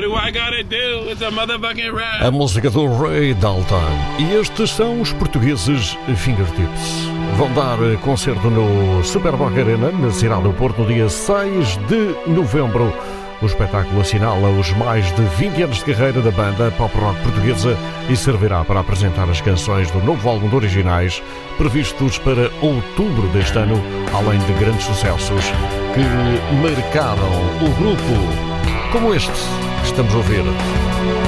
do I gotta do? It's a motherfucking rap. A música do Ray Dalton. E estes são os portugueses Fingertips. Vão dar concerto no Superboc Arena, na cidade do Porto, no dia 6 de novembro. O espetáculo assinala os mais de 20 anos de carreira da banda pop rock portuguesa e servirá para apresentar as canções do novo álbum de originais, previstos para outubro deste ano, além de grandes sucessos que marcaram o grupo, como este que estamos a ouvir.